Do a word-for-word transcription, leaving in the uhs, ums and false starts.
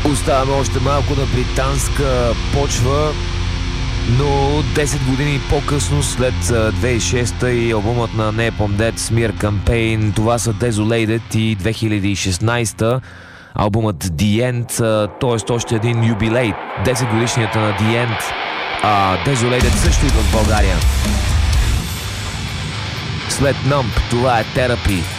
Оставаме още малко на британска почва, но десет години по-късно, след две хиляди и шеста и албумът на Napalm Death Smear Campaign, това са Desolated, и две хиляди и шестнайсета албумът The End, т.е. още един юбилей, десет годишнията на The End. А Desolated също идва в България. След Numb, това е Therapy.